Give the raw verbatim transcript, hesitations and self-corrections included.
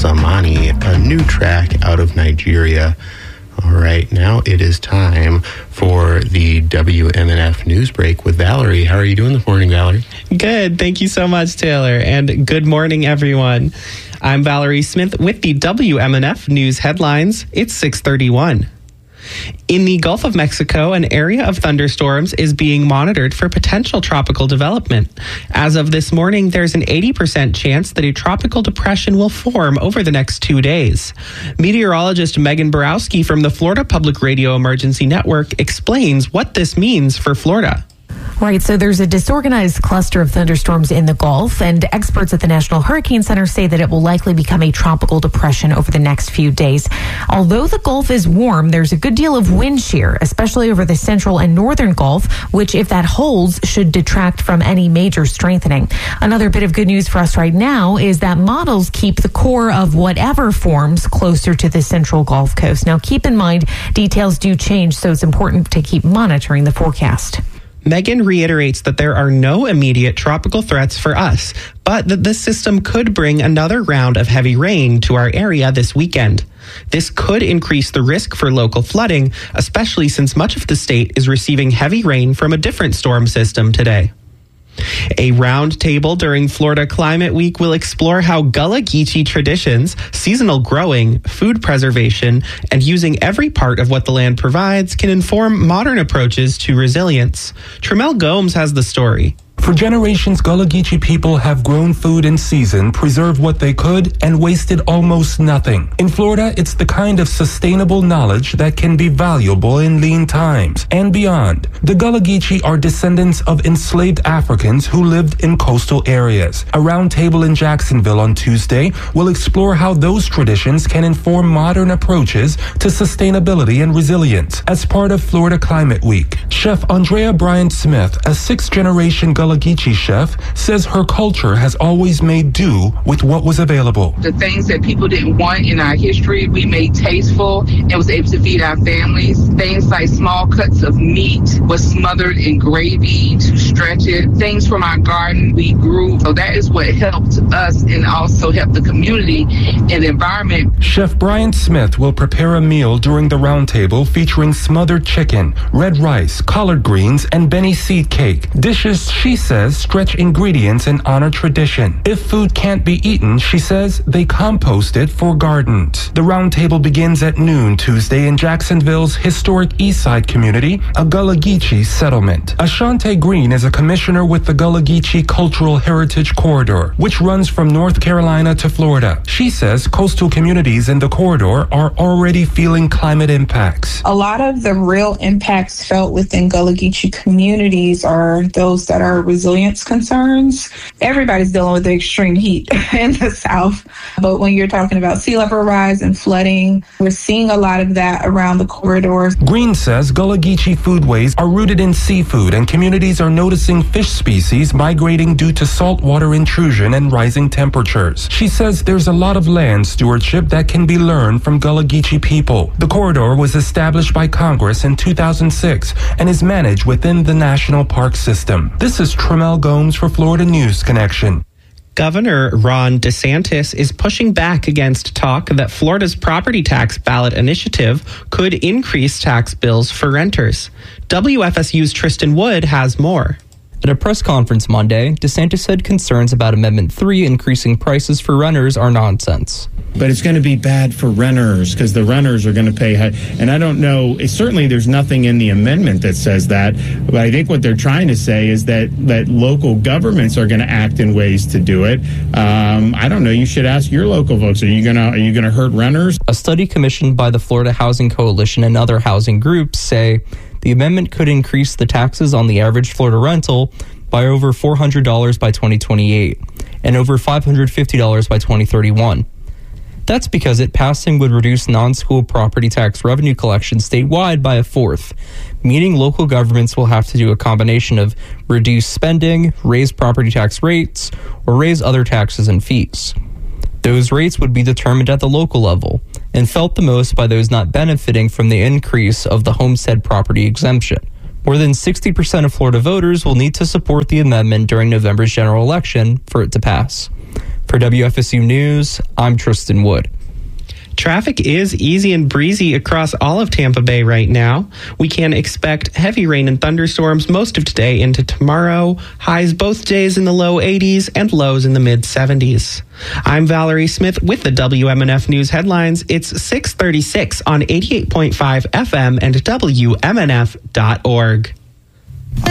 Zamani, a new track out of Nigeria. All right, now it is time for the W M N F news break with Valerie. How are you doing this morning, Valerie? Good. Thank you so much, Taylor. And good morning, everyone. I'm Valerie Smith with the W M N F news headlines. It's six thirty-one. In the Gulf of Mexico, an area of thunderstorms is being monitored for potential tropical development. As of this morning, there's an eighty percent chance that a tropical depression will form over the next two days. Meteorologist Megan Borowski from the Florida Public Radio Emergency Network explains what this means for Florida. Right, so there's a disorganized cluster of thunderstorms in the Gulf, and experts at the National Hurricane Center say that it will likely become a tropical depression over the next few days. Although the Gulf is warm, there's a good deal of wind shear, especially over the central and northern Gulf, which, if that holds, should detract from any major strengthening. Another bit of good news for us right now is that models keep the core of whatever forms closer to the central Gulf Coast. Now, keep in mind, details do change, so it's important to keep monitoring the forecast. Megan reiterates that there are no immediate tropical threats for us, but that this system could bring another round of heavy rain to our area this weekend. This could increase the risk for local flooding, especially since much of the state is receiving heavy rain from a different storm system today. A round table during Florida Climate Week will explore how Gullah Geechee traditions, seasonal growing, food preservation, and using every part of what the land provides can inform modern approaches to resilience. Tremel Gomes has the story. For generations, Gullah Geechee people have grown food in season, preserved what they could, and wasted almost nothing. In Florida, it's the kind of sustainable knowledge that can be valuable in lean times and beyond. The Gullah Geechee are descendants of enslaved Africans who lived in coastal areas. A roundtable in Jacksonville on Tuesday will explore how those traditions can inform modern approaches to sustainability and resilience. As part of Florida Climate Week, Chef Andrea Bryant Smith, a sixth-generation Gullah Geechee chef, says her culture has always made do with what was available. The things that people didn't want in our history, we made tasteful and was able to feed our families. Things like small cuts of meat was smothered in gravy to stretch it. Things from our garden we grew. So that is what helped us and also helped the community and the environment. Chef Bryant Smith will prepare a meal during the roundtable featuring smothered chicken, red rice, collard greens, and Benny seed cake. Dishes she says stretch ingredients and honor tradition. If food can't be eaten, she says they compost it for gardens. The roundtable begins at noon Tuesday in Jacksonville's historic Eastside community, a Gullah Geechee settlement. Ashante Green is a commissioner with the Gullah Geechee Cultural Heritage Corridor, which runs from North Carolina to Florida. She says coastal communities in the corridor are already feeling climate impacts. A lot of the real impacts felt within Gullah Geechee communities are those that are resilience concerns. Everybody's dealing with the extreme heat in the South. But when you're talking about sea level rise and flooding, we're seeing a lot of that around the corridors. Green says Gullah Geechee foodways are rooted in seafood, and communities are noticing fish species migrating due to saltwater intrusion and rising temperatures. She says there's a lot of land stewardship that can be learned from Gullah Geechee people. The corridor was established by Congress in two thousand six and is managed within the National Park System. This is Tremel Gomes for Florida News Connection. Governor Ron DeSantis is pushing back against talk that Florida's property tax ballot initiative could increase tax bills for renters. W F S U's Tristan Wood has more. At a press conference Monday, DeSantis said concerns about Amendment three increasing prices for renters are nonsense. But it's going to be bad for renters because the renters are going to pay high. And I don't know, certainly there's nothing in the amendment that says that. But I think what they're trying to say is that, that local governments are going to act in ways to do it. Um, I don't know. You should ask your local folks. Are you going to are you going to hurt renters? A study commissioned by the Florida Housing Coalition and other housing groups say the amendment could increase the taxes on the average Florida rental by over four hundred dollars by twenty twenty-eight and over five hundred fifty dollars by twenty thirty-one. That's because it passing would reduce non-school property tax revenue collection statewide by a fourth, meaning local governments will have to do a combination of reduce spending, raise property tax rates, or raise other taxes and fees. Those rates would be determined at the local level and felt the most by those not benefiting from the increase of the homestead property exemption. More than sixty percent of Florida voters will need to support the amendment during November's general election for it to pass. For W F S U News, I'm Tristan Wood. Traffic is easy and breezy across all of Tampa Bay right now. We can expect heavy rain and thunderstorms most of today into tomorrow. Highs both days in the low eighties and lows in the mid seventies. I'm Valerie Smith with the W M N F News headlines. It's six thirty-six on eighty-eight point five F M and W M N F dot org.